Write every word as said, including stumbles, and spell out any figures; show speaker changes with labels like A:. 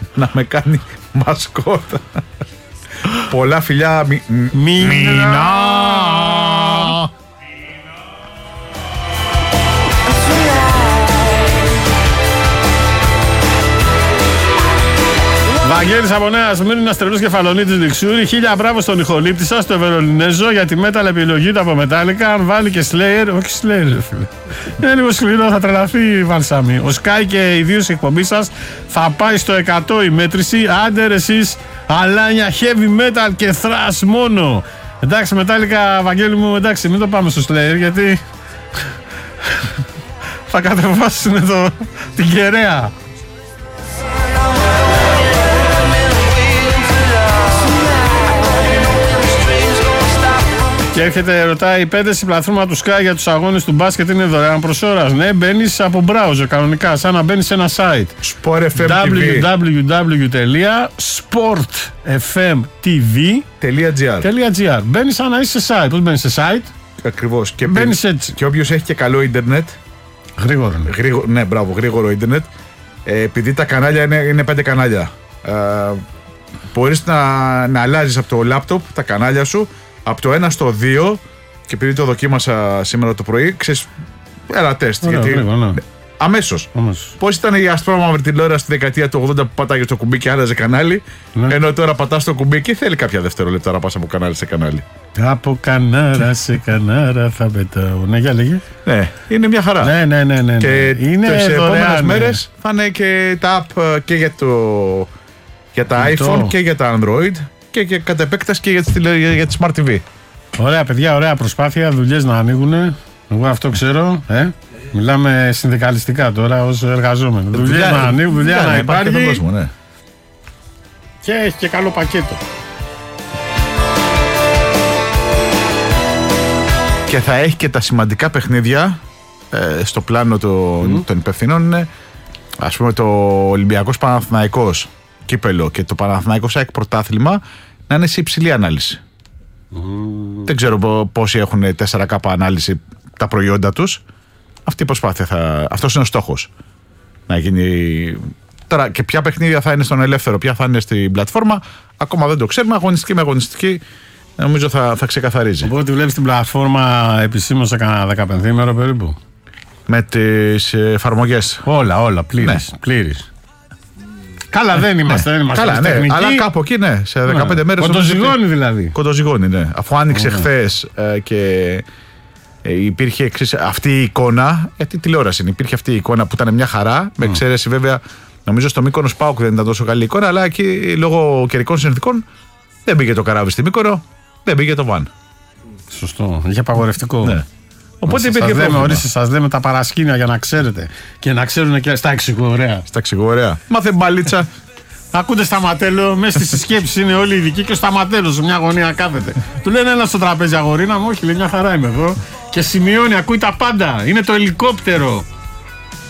A: να με κάνει μασκότα. Πολλά φιλιά. Μι...
B: Μίνα. Βαγγέλης από Νέα Σμύρνη, τρελός Κεφαλονίτης Λιξούρη. Χίλια μπράβο στον ηχολήπτη σας, το Βερολινέζο, για τη metal επιλογή του από Metallica. Αν βάλει και Slayer, όχι Slayer, φίλε. Είναι λίγο σκληρό, θα τρελαθεί η Βαλσάμι. Ο Sky και η δύο εκπομπή σας θα πάει στο εκατό η μέτρηση. Άντε εσείς, αλάνια, heavy metal και thrash μόνο. Εντάξει, Metallica, Βαγγέλη μου, εντάξει, μην το πάμε στο Slayer, γιατί θα κατεβάσουν εδώ την κεραία. Και έρχεται, ρωτάει, πέντε στην πλατφόρμα του Sky για τους αγώνες του μπάσκετ είναι δωρεάν προς ώρας. Ναι, μπαίνεις από browser κανονικά, σαν να μπαίνεις σε ένα site.
A: Sport εφ εμ τι βι
B: double-u double-u double-u τελεία sport εφ εμ τι βι τελεία τζι άρ. Μπαίνεις σαν να είσαι σε site. Πώς μπαίνεις σε site?
A: Ακριβώς. Και
B: μπαίνεις έτσι.
A: Και όποιος έχει και καλό ίντερνετ.
B: Γρήγορο.
A: Γρήγορο, ναι, μπράβο, γρήγορο ίντερνετ. Ε, επειδή τα κανάλια είναι, είναι πέντε κανάλια. Ε, μπορείς να, να αλλάζεις από το λάπτοπ τα κανάλια σου. Από το ένα στο δύο, και επειδή το δοκίμασα σήμερα το πρωί, ξέρεις, ένα τεστ.
B: Ωραία,
A: γιατί
B: ωραία, ναι.
A: αμέσως.
B: Αμέσως.
A: Πώς ήταν η ασπρόμαυρη τηλεόραση στη δεκαετία του ογδόντα που πατάγες το κουμπί και άλλαζε κανάλι, ναι. Ενώ τώρα πατάς το κουμπί και θέλει κάποια δευτερόλεπτα να πας από κανάλι σε κανάλι.
B: Από κανάρα σε κανάρα θα πετάω. Ναι, για λέγε.
A: Ναι, είναι μια χαρά.
B: Ναι, ναι, ναι, ναι.
A: Και
B: είναι
A: τις επόμενες
B: ναι.
A: μέρες θα είναι και τα app και για, το, για τα
B: και
A: iPhone
B: το...
A: και για τα Android και, και κατ' επέκταση και για τις, τηλε... για τις Smart τι βι.
B: Ωραία, παιδιά, ωραία προσπάθεια. Δουλειές να ανοίγουν. Εγώ αυτό ξέρω. Ε? Μιλάμε συνδικαλιστικά τώρα ως εργαζόμενοι. Δουλειές να ανοίγουν, δουλειά, δουλειά να υπάρχει. υπάρχει κόσμο, ναι. Και έχει και καλό πακέτο.
A: Και θα έχει και τα σημαντικά παιχνίδια ε, στο πλάνο των, mm. των υπευθυνών. Είναι, ας πούμε, το Ολυμπιακός Παναθηναϊκός κύπελο και το Παναθηναϊκός ΑΕΚ πρωτάθλημα να είναι σε υψηλή ανάλυση. Mm. Δεν ξέρω πόσοι έχουν τέσσερα κέι ανάλυση τα προϊόντα τους. Αυτή η προσπάθεια θα... Αυτός είναι ο στόχος. Να γίνει... Τώρα και ποια παιχνίδια θα είναι στον ελεύθερο, ποια θα είναι στην πλατφόρμα, ακόμα δεν το ξέρουμε. Αγωνιστική με αγωνιστική νομίζω θα, θα ξεκαθαρίζει.
B: Οπότε βλέπεις την πλατφόρμα επισήμως σε κανένα δεκαπενθήμερο περίπου.
A: Με τις εφαρμογές.
B: Όλα, όλα, πλήρης. Ναι. πλήρης. Καλά, δεν είμαστε. Ναι. Δεν είμαστε
A: Καλά, ναι, αλλά κάπου εκεί, ναι, σε δεκαπέντε ναι. μέρες.
B: Κοντοζυγώνει δηλαδή.
A: Κοντοζυγώνει, ναι. Αφού άνοιξε oh, χθες ε, και ε, υπήρχε εξής, αυτή η εικόνα, γιατί τηλεόραση είναι, υπήρχε αυτή η εικόνα που ήταν μια χαρά, mm. με εξαίρεση βέβαια, νομίζω στο Μύκονος ΠΑΟΚ δεν ήταν τόσο καλή εικόνα, αλλά εκεί λόγω καιρικών συνθηκών δεν πήγε το καράβι στη Μύκονο, δεν πήγε το βαν.
B: Σωστό, είχε απαγορευτικό.
A: Ναι. Οπότε υπήρχε
B: σας λέμε, ορίστε, σας λέμε τα παρασκήνια για να ξέρετε. Και να ξέρουν και στα εξηγορέα.
A: Στα εξηγορέα. Μάθε μπαλίτσα.
B: Ακούτε Σταματέλο, μέσα στις συσκέψεις είναι όλοι ειδικοί και ο Σταματέλος σε μια γωνία κάθεται. Του λένε ένα στο τραπέζι, αγορίνα μου, όχι, λέει μια χαρά είμαι εδώ. Και σημειώνει, ακούει τα πάντα. Είναι το ελικόπτερο.